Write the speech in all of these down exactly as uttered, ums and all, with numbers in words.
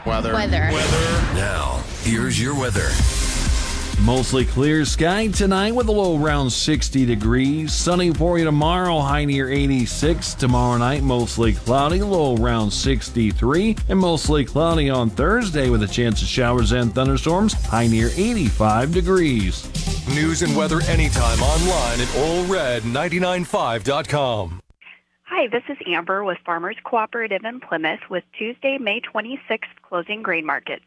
Weather. Weather. Weather. Now, here's your weather. Mostly clear sky tonight with a low around sixty degrees. Sunny for you tomorrow, high near eighty-six. Tomorrow night, mostly cloudy, low around sixty-three. And mostly cloudy on Thursday with a chance of showers and thunderstorms, high near eighty-five degrees. News and weather anytime online at Ole Red ninety-nine five dot com. Hi, this is Amber with Farmers Cooperative in Plymouth with Tuesday, May twenty-sixth closing grain markets.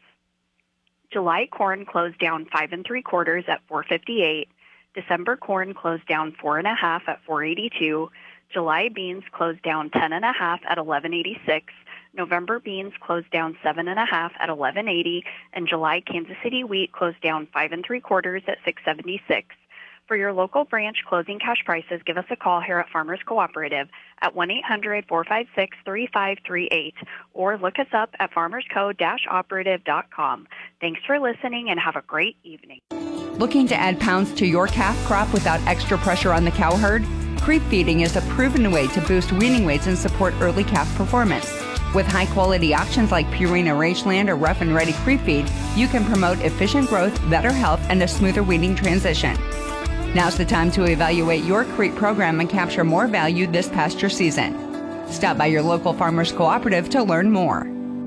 July corn closed down five and three quarters at four fifty-eight. December corn closed down four and a half at four eighty-two. July beans closed down ten and a half at eleven eighty-six. November beans closed down seven and a half at eleven eighty, and July Kansas City wheat closed down five and three quarters at six seventy-six. For your local branch closing cash prices, give us a call here at Farmers Cooperative at one eight hundred, four five six, three five three eight or look us up at farmers co dash operative dot com. Thanks for listening and have a great evening. Looking to add pounds to your calf crop without extra pressure on the cow herd? Creep feeding is a proven way to boost weaning weights and support early calf performance. With high-quality options like Purina Rangeland or Rough and Ready Creep Feed, you can promote efficient growth, better health, and a smoother weaning transition. Now's the time to evaluate your creep program and capture more value this pasture season. Stop by your local Farmers Cooperative to learn more.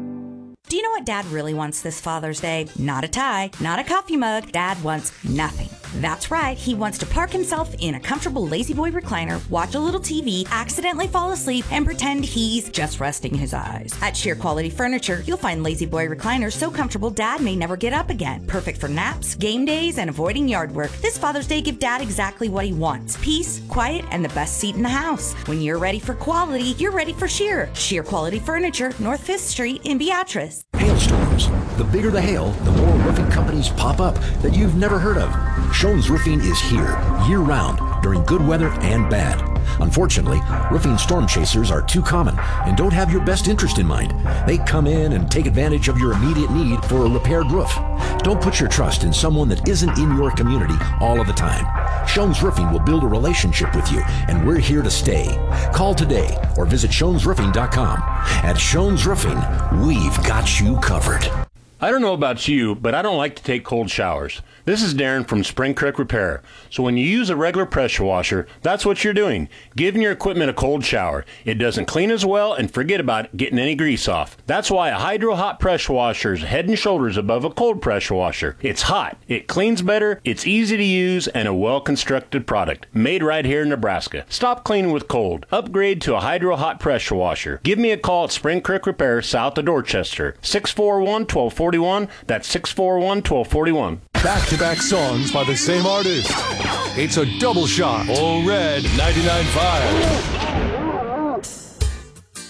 Do you know what Dad really wants this Father's Day? Not a tie, not a coffee mug. Dad wants nothing. That's right, he wants to park himself in a comfortable Lazy Boy recliner, watch a little T V, accidentally fall asleep, and pretend he's just resting his eyes. At Sheer Quality Furniture, you'll find Lazy Boy recliners so comfortable Dad may never get up again. Perfect for naps, game days, and avoiding yard work. This Father's Day, give Dad exactly what he wants. Peace, quiet, and the best seat in the house. When you're ready for quality, you're ready for Sheer. Sheer Quality Furniture, North fifth Street in Beatrice. Hailstorms. The bigger the hail, the more roofing companies pop up that you've never heard of. Schoen's Roofing is here year-round during good weather and bad. Unfortunately, roofing storm chasers are too common and don't have your best interest in mind. They come in and take advantage of your immediate need for a repaired roof. Don't put your trust in someone that isn't in your community all of the time. Schoen's Roofing will build a relationship with you, and we're here to stay. Call today or visit schoens roofing dot com. At Schoen's Roofing, we've got you covered. I don't know about you, but I don't like to take cold showers. This is Darren from Spring Creek Repair. So when you use a regular pressure washer, that's what you're doing, giving your equipment a cold shower. It doesn't clean as well, and forget about getting any grease off. That's why a Hydro Hot pressure washer is head and shoulders above a cold pressure washer. It's hot, it cleans better, it's easy to use, and a well-constructed product. Made right here in Nebraska. Stop cleaning with cold. Upgrade to a Hydro Hot pressure washer. Give me a call at Spring Creek Repair south of Dorchester. six four one, one two four one. That's six four one, one two four one. Back-to-back songs by the same artist. It's a double shot. Ole Red ninety-nine five.